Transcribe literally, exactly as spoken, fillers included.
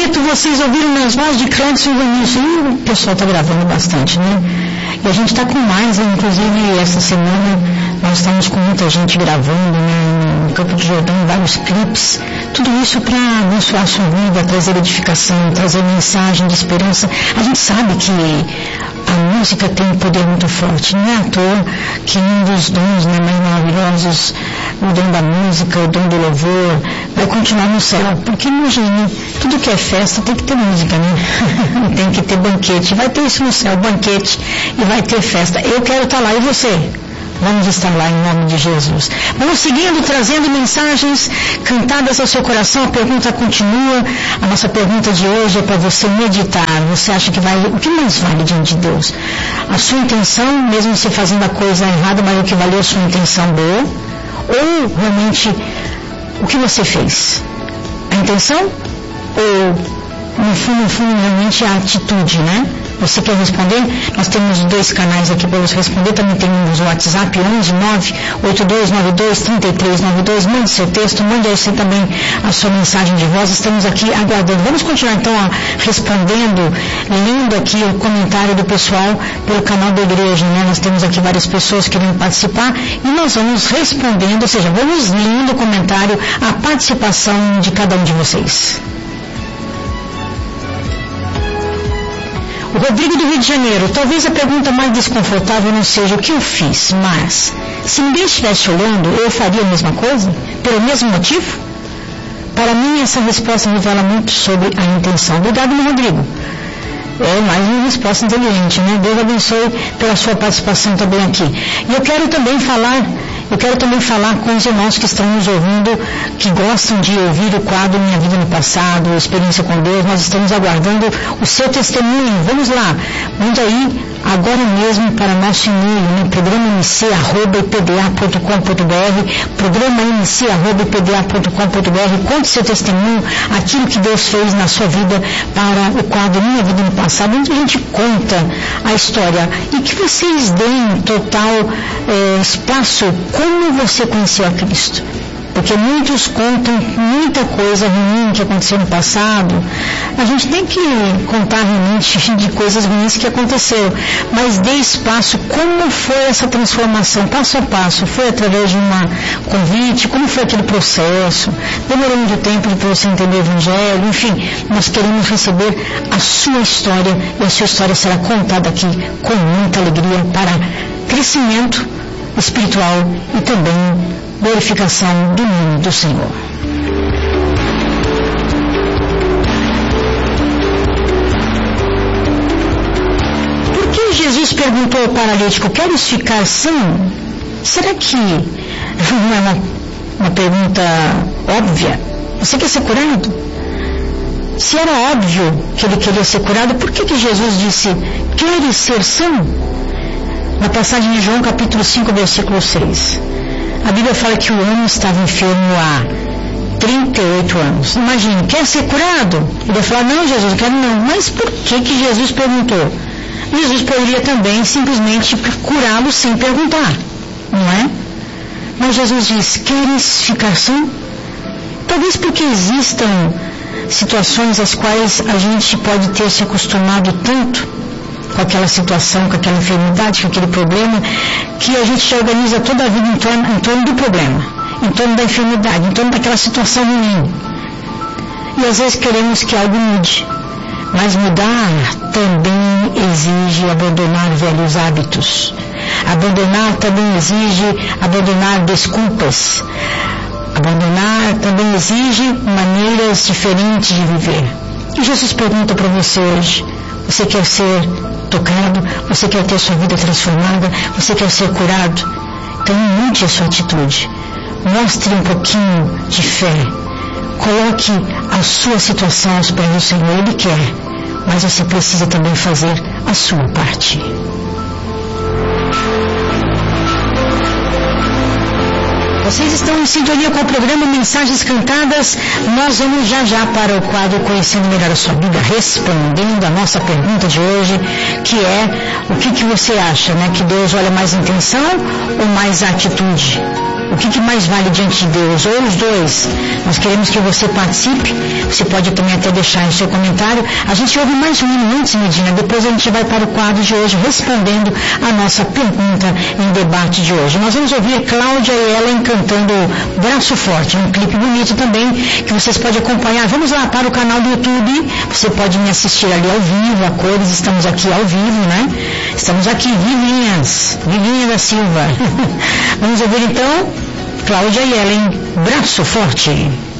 bonito, vocês ouviram minhas vozes de Clemson no início. E o pessoal está gravando bastante, né? E a gente está com mais, inclusive essa semana nós estamos com muita gente gravando, né, no Campo do Jordão, vários clipes. Tudo isso para abençoar a sua vida, trazer edificação, trazer mensagem de esperança. A gente sabe que a música tem um poder muito forte. Não é à toa que um dos dons, né, mais maravilhosos, o dom da música, o dom do louvor, vai continuar no céu. Porque imagine, tudo que é festa tem que ter música, né? Tem que ter banquete. Vai ter isso no céu, banquete, e vai ter festa. Eu quero estar lá, e você? Vamos estar lá em nome de Jesus. Vamos seguindo, trazendo mensagens cantadas ao seu coração. A pergunta continua. A nossa pergunta de hoje é para você meditar. Você acha que vai... O que mais vale diante de Deus? A sua intenção, mesmo você fazendo a coisa errada, mas o que valeu a sua intenção boa? Ou realmente o que você fez? A intenção? Ou no fundo, no fundo, realmente a atitude, né? Você quer responder? Nós temos dois canais aqui para você responder. Também temos o WhatsApp onze nove oito dois nove dois três três nove dois. Mande seu texto, mande aí você também a sua mensagem de voz. Estamos aqui aguardando. Vamos continuar então ó, respondendo, lendo aqui o comentário do pessoal pelo canal da igreja, né? Nós temos aqui várias pessoas querendo participar e nós vamos respondendo, ou seja, vamos lendo o comentário, a participação de cada um de vocês. O Rodrigo do Rio de Janeiro, talvez a pergunta mais desconfortável não seja o que eu fiz, mas se ninguém estivesse olhando, eu faria a mesma coisa? Pelo mesmo motivo? Para mim, essa resposta revela muito sobre a intenção. Obrigado, meu Rodrigo. É mais uma resposta inteligente, né? Deus abençoe pela sua participação também aqui. E eu quero também falar, eu quero também falar com os irmãos que estão nos ouvindo, que gostam de ouvir o quadro Minha Vida no Passado, Experiência com Deus. Nós estamos aguardando o seu testemunho. Vamos lá, manda aí agora mesmo para nosso e-mail, né? programa m c arroba i p d a ponto com ponto b r, programa m c arroba i p d a ponto com ponto b r. Conte seu testemunho, aquilo que Deus fez na sua vida para o quadro Minha Vida no Passado, onde a gente conta a história e que vocês deem total eh, espaço como você conheceu a Cristo. Porque muitos contam muita coisa ruim que aconteceu no passado. A gente tem que contar realmente de coisas ruins que aconteceram, mas dê espaço. Como foi essa transformação, passo a passo? Foi através de um convite? Como foi aquele processo? Demorou muito tempo para você entender o Evangelho? Enfim, nós queremos receber a sua história, e a sua história será contada aqui com muita alegria para crescimento espiritual e também glorificação do nome do Senhor. Por que Jesus perguntou ao paralítico: queres ficar são? Será que não é uma, uma pergunta óbvia? Você quer ser curado? Se era óbvio que ele queria ser curado, por que que Jesus disse: queres ser são? Na passagem de João capítulo cinco, versículo seis. A Bíblia fala que o homem estava enfermo há trinta e oito anos. Imagine, quer ser curado? Ele vai falar: não, Jesus, eu quero não. Mas por que que Jesus perguntou? Jesus poderia também simplesmente curá-lo sem perguntar, não é? Mas Jesus diz: queres ficar são? Talvez porque existam situações às quais a gente pode ter se acostumado tanto com aquela situação, com aquela enfermidade, com aquele problema, que a gente já organiza toda a vida em torno, em torno do problema, em torno da enfermidade, em torno daquela situação ruim. E às vezes queremos que algo mude, mas mudar também exige abandonar velhos hábitos. Abandonar também exige abandonar desculpas. Abandonar também exige maneiras diferentes de viver. E Jesus pergunta para você hoje: você quer ser tocado? Você quer ter sua vida transformada? Você quer ser curado? Então mude a sua atitude. Mostre um pouquinho de fé. Coloque a sua situação aos pés do Senhor. Ele quer, mas você precisa também fazer a sua parte. Vocês estão em sintonia com o programa Mensagens Cantadas. Nós vamos já já para o quadro Conhecendo Melhor a Sua Vida, respondendo a nossa pergunta de hoje, que é: o que, que você acha, né? Que Deus olha mais a intenção ou mais a atitude? O que, que mais vale diante de Deus? Ou os dois? Nós queremos que você participe. Você pode também até deixar em seu comentário. A gente ouve mais um minuto, Medina. Depois a gente vai para o quadro de hoje, respondendo a nossa pergunta em debate de hoje. Nós vamos ouvir Cláudia e Ellen cantando Braço Forte. Um clipe bonito também, que vocês podem acompanhar. Vamos lá para o canal do YouTube. Você pode me assistir ali ao vivo, a cores. Estamos aqui ao vivo, né? Estamos aqui, Vivinhas. Vivinha da Silva. Vamos ouvir então Cláudia e Ellen, Braço Forte.